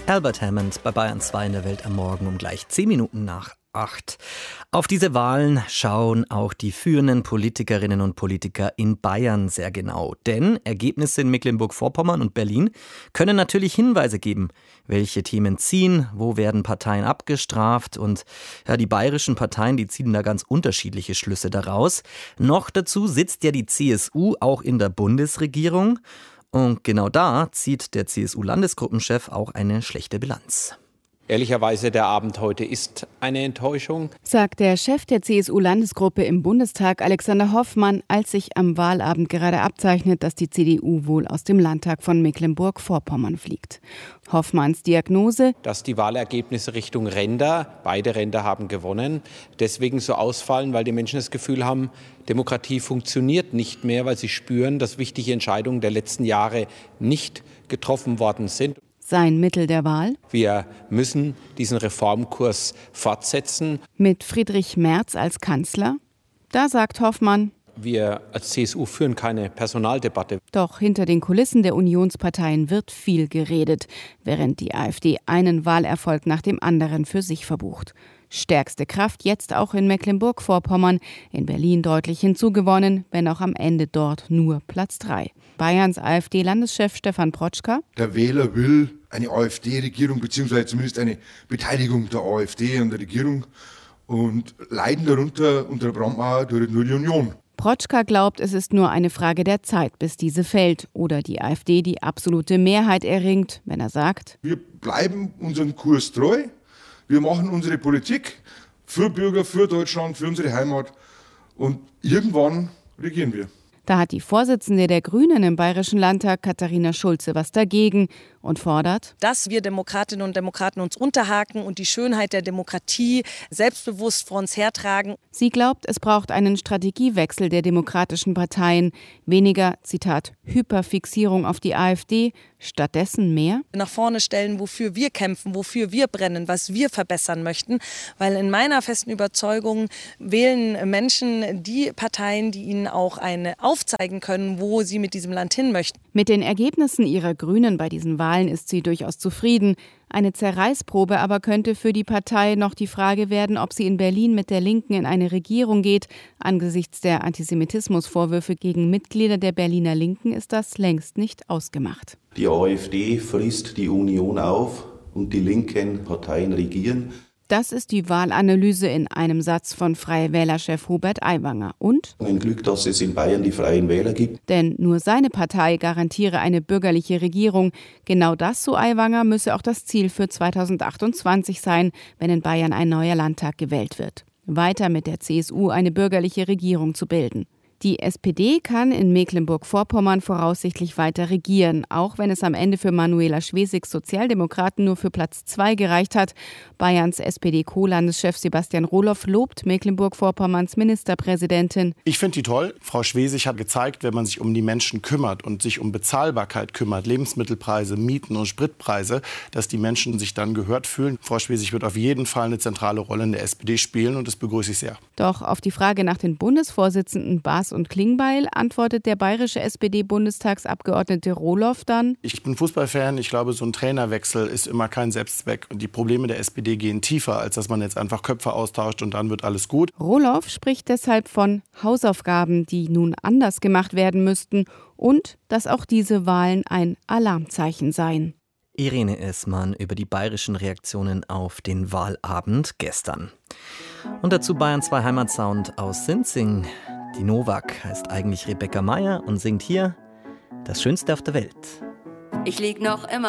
Albert Hammond bei Bayern 2 in der Welt am Morgen um gleich 10 Minuten nach 8. Auf diese Wahlen schauen auch die führenden Politikerinnen und Politiker in Bayern sehr genau. Denn Ergebnisse in Mecklenburg-Vorpommern und Berlin können natürlich Hinweise geben, welche Themen ziehen, wo werden Parteien abgestraft. Und ja, die bayerischen Parteien, die ziehen da ganz unterschiedliche Schlüsse daraus. Noch dazu sitzt ja die CSU auch in der Bundesregierung. Und genau da zieht der CSU-Landesgruppenchef auch eine schlechte Bilanz. Ehrlicherweise, der Abend heute ist eine Enttäuschung, sagt der Chef der CSU-Landesgruppe im Bundestag, Alexander Hoffmann, als sich am Wahlabend gerade abzeichnet, dass die CDU wohl aus dem Landtag von Mecklenburg-Vorpommern fliegt. Hoffmanns Diagnose: dass die Wahlergebnisse Richtung Ränder, beide Ränder haben gewonnen, deswegen so ausfallen, weil die Menschen das Gefühl haben, Demokratie funktioniert nicht mehr, weil sie spüren, dass wichtige Entscheidungen der letzten Jahre nicht getroffen worden sind. Sein Mittel der Wahl? Wir müssen diesen Reformkurs fortsetzen. Mit Friedrich Merz als Kanzler? Da sagt Hoffmann: Wir als CSU führen keine Personaldebatte. Doch hinter den Kulissen der Unionsparteien wird viel geredet, während die AfD einen Wahlerfolg nach dem anderen für sich verbucht. Stärkste Kraft jetzt auch in Mecklenburg-Vorpommern, in Berlin deutlich hinzugewonnen, wenn auch am Ende dort nur Platz 3. Bayerns AfD-Landeschef Stefan Protschka: Der Wähler will eine AfD-Regierung bzw. zumindest eine Beteiligung der AfD an der Regierung und leiden darunter unter der Brandmauer durch nur die Union. Protschka glaubt, es ist nur eine Frage der Zeit, bis diese fällt oder die AfD die absolute Mehrheit erringt, wenn er sagt: Wir bleiben unserem Kurs treu, wir machen unsere Politik für Bürger, für Deutschland, für unsere Heimat und irgendwann regieren wir. Da hat die Vorsitzende der Grünen im Bayerischen Landtag, Katharina Schulze, was dagegen und fordert, dass wir Demokratinnen und Demokraten uns unterhaken und die Schönheit der Demokratie selbstbewusst vor uns hertragen. Sie glaubt, es braucht einen Strategiewechsel der demokratischen Parteien. Weniger, Zitat, Hyperfixierung auf die AfD, stattdessen mehr nach vorne stellen, wofür wir kämpfen, wofür wir brennen, was wir verbessern möchten. Weil in meiner festen Überzeugung wählen Menschen die Parteien, die ihnen auch aufzeigen können, wo sie mit diesem Land hin möchten. Mit den Ergebnissen ihrer Grünen bei diesen Wahlen ist sie durchaus zufrieden. Eine Zerreißprobe aber könnte für die Partei noch die Frage werden, ob sie in Berlin mit der Linken in eine Regierung geht. Angesichts der Antisemitismusvorwürfe gegen Mitglieder der Berliner Linken ist das längst nicht ausgemacht. Die AfD frisst die Union auf und die linken Parteien regieren. Das ist die Wahlanalyse in einem Satz von Freie Wähler-Chef Hubert Aiwanger. Und? Ein Glück, dass es in Bayern die Freien Wähler gibt. Denn nur seine Partei garantiere eine bürgerliche Regierung. Genau das, so Aiwanger, müsse auch das Ziel für 2028 sein, wenn in Bayern ein neuer Landtag gewählt wird. Weiter mit der CSU eine bürgerliche Regierung zu bilden. Die SPD kann in Mecklenburg-Vorpommern voraussichtlich weiter regieren, auch wenn es am Ende für Manuela Schwesigs Sozialdemokraten nur für Platz 2 gereicht hat. Bayerns SPD-Co-Landeschef Sebastian Roloff lobt Mecklenburg-Vorpommerns Ministerpräsidentin. Ich finde die toll. Frau Schwesig hat gezeigt, wenn man sich um die Menschen kümmert und sich um Bezahlbarkeit kümmert, Lebensmittelpreise, Mieten und Spritpreise, dass die Menschen sich dann gehört fühlen. Frau Schwesig wird auf jeden Fall eine zentrale Rolle in der SPD spielen und das begrüße ich sehr. Doch auf die Frage nach den Bundesvorsitzenden Baas und Klingbeil antwortet der bayerische SPD-Bundestagsabgeordnete Roloff dann: Ich bin Fußballfan. Ich glaube, so ein Trainerwechsel ist immer kein Selbstzweck. Und die Probleme der SPD gehen tiefer, als dass man jetzt einfach Köpfe austauscht und dann wird alles gut. Roloff spricht deshalb von Hausaufgaben, die nun anders gemacht werden müssten und dass auch diese Wahlen ein Alarmzeichen seien. Irene Essmann über die bayerischen Reaktionen auf den Wahlabend gestern. Und dazu Bayern 2 Heimatsound aus Sinzing. Die Novak heißt eigentlich Rebecca Meyer und singt hier Das Schönste auf der Welt. Ich lieg noch immer